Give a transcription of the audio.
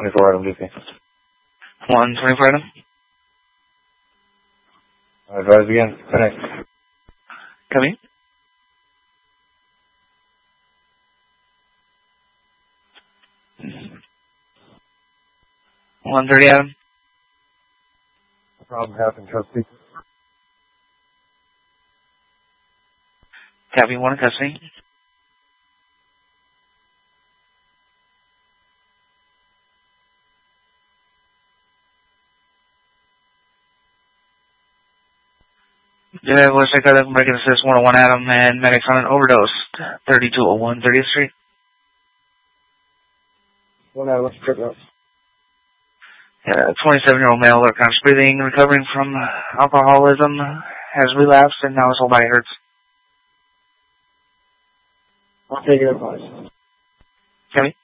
24 item DP. 124 item. Advise again. Connect. Copy. $130 item. No problem happened, trustee. Copy, 1 in custody. Yeah, let's check out break and assist 101 Adam and medics on an overdose. 3201 30th Street. 1 Adam, let's check it out. 27-year-old male, low conscious breathing, recovering from alcoholism, has relapsed and now his whole body hurts. I'll take it advice. Copy.